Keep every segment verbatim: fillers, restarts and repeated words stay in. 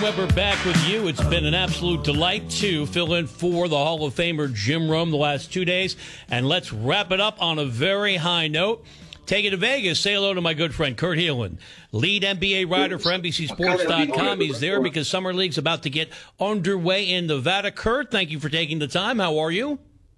Weber back with you. It's been an absolute delight to fill in for the Hall of Famer Jim Rome the last two days. And let's wrap it up on a very high note. Take it to Vegas. Say hello to my good friend Kurt Helin, lead N B A writer for N B C Sports dot com. He's there because Summer League's about to get underway in Nevada. Kurt, thank you for taking the time. How are you?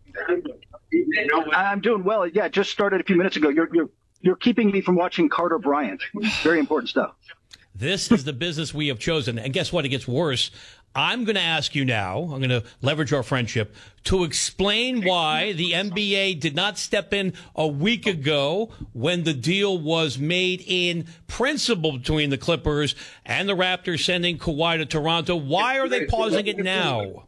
I'm doing well. Yeah, just started a few minutes ago. You're you're you're keeping me from watching Carter Bryant. Very important stuff. This is the business we have chosen. And guess what? It gets worse. I'm going to ask you now, I'm going to leverage our friendship, to explain why the N B A did not step in a week ago when the deal was made in principle between the Clippers and the Raptors sending Kawhi to Toronto. Why are they pausing it now?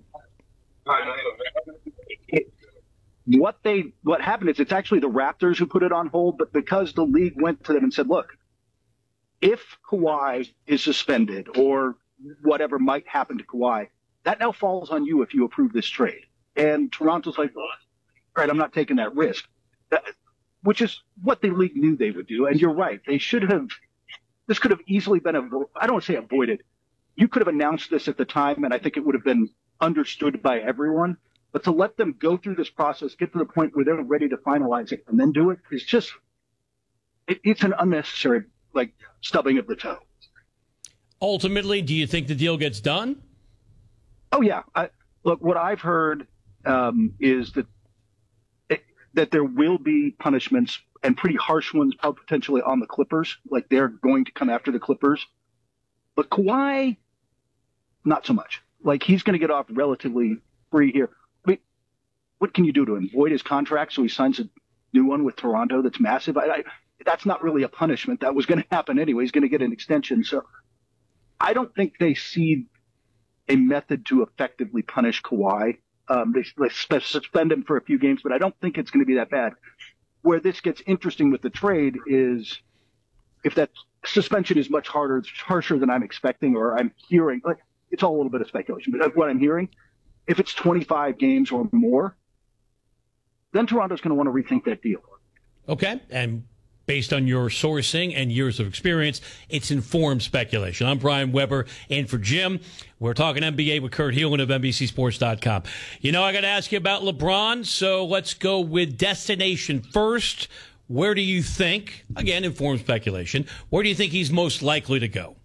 What they what happened is it's actually the Raptors who put it on hold, but because the league went to them and said, look, if Kawhi is suspended or whatever might happen to Kawhi, that now falls on you if you approve this trade. And Toronto's like, all right, I'm not taking that risk, that, which is what the league knew they would do. And you're right. They should have, this could have easily been, avo- I don't want to say avoided. You could have announced this at the time, and I think it would have been understood by everyone. But to let them go through this process, get to the point where they're ready to finalize it and then do it is just, it, it's an unnecessary, like, stubbing of the toe. Ultimately, do you think the deal gets done? Oh, yeah. I, look, what I've heard um, is that it, that there will be punishments, and pretty harsh ones, potentially on the Clippers. Like, they're going to come after the Clippers. But Kawhi, not so much. Like, he's going to get off relatively free here. I mean, what can you do to him? Void his contract so he signs a new one with Toronto that's massive? I, I, that's not really a punishment. That was going to happen anyway. He's going to get an extension. So I don't think they see a method to effectively punish Kawhi. Um, they, they suspend him for a few games, but I don't think it's going to be that bad. Where this gets interesting with the trade is if that suspension is much harder, harsher than I'm expecting or I'm hearing. Like, it's all a little bit of speculation, but what I'm hearing, if it's twenty-five games or more, then Toronto's going to want to rethink that deal. Okay, and based on your sourcing and years of experience, it's informed speculation. I'm Brian Weber, in for Jim. We're talking N B A with Kurt Helin of N B C Sports dot com. You know, I got to ask you about LeBron, so let's go with destination first. Where do you think, again, informed speculation, where do you think he's most likely to go?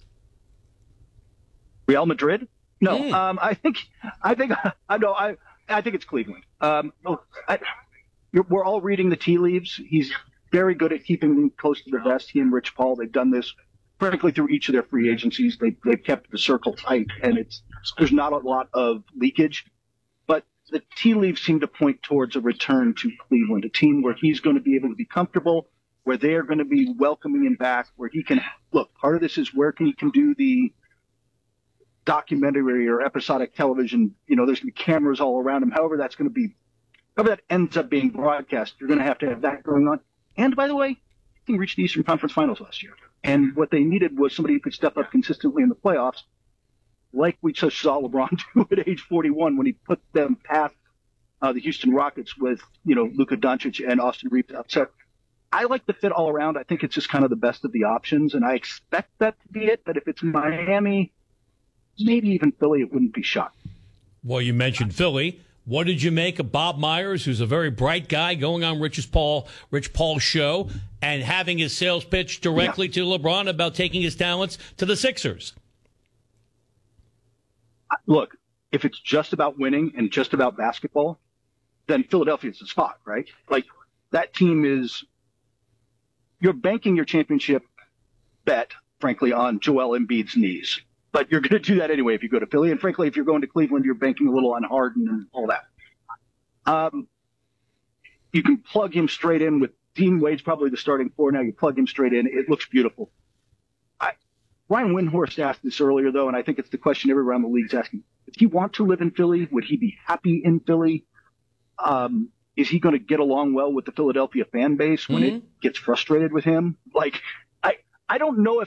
Real Madrid? No, mm. um, I think, I think, I know, I, I think it's Cleveland. Um, I, you're, we're all reading the tea leaves. He's very good at keeping them close to the vest. He and Rich Paul, they've done this, frankly, through each of their free agencies. They, they've kept the circle tight, and it's there's not a lot of leakage. But the tea leaves seem to point towards a return to Cleveland, a team where he's going to be able to be comfortable, where they're going to be welcoming him back, where he can look. Part of this is where he can do the documentary or episodic television. You know, there's going to be cameras all around him. However, that's going to be, however that ends up being broadcast, you're going to have to have that going on. And by the way, he reached the Eastern Conference Finals last year. And what they needed was somebody who could step up consistently in the playoffs, like we just saw LeBron do at age forty-one when he put them past uh, the Houston Rockets with, you know, Luka Doncic and Austin Reeves out. So I like the fit all around. I think it's just kind of the best of the options, and I expect that to be it. But if it's Miami, maybe even Philly, it wouldn't be shocked. Well, you mentioned Philly. What did you make of Bob Myers, who's a very bright guy, going on Rich's Paul, Rich Paul's show and having his sales pitch directly yeah. to LeBron about taking his talents to the Sixers? Look, if it's just about winning and just about basketball, then Philadelphia's the spot, right? Like, that team is – you're banking your championship bet, frankly, on Joel Embiid's knees. But you're going to do that anyway if you go to Philly. And frankly, if you're going to Cleveland, you're banking a little on Harden and all that. Um, you can plug him straight in with Dean Wade's probably the starting four now. You plug him straight in. It looks beautiful. I, Ryan Windhorst asked this earlier, though, and I think it's the question everyone around the league's asking. Does he want to live in Philly? Would he be happy in Philly? Um, is he going to get along well with the Philadelphia fan base when mm-hmm. it gets frustrated with him? Like, I, I don't know if